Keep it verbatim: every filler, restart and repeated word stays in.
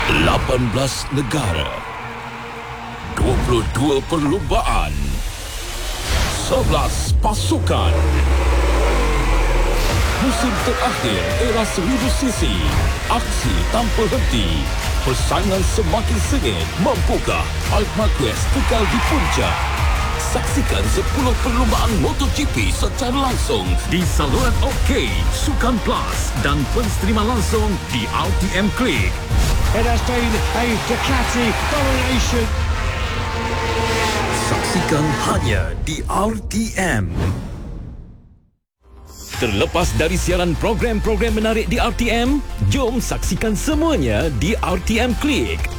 lapan belas negara, dua puluh dua perlumbaan, sebelas pasukan. Musim terakhir era seribu sisi, aksi tanpa henti, persaingan semakin sengit. Mampukah Marc Marquez kekal di puncak? Saksikan sepuluh perlumbaan MotoGP secara langsung di saluran OK, Sukan Plus dan pensterima langsung di R T M Click. It has been a Ducati domination. Saksikan hanya di R T M. Terlepas dari siaran program-program menarik di R T M, jom saksikan semuanya di R T M Click.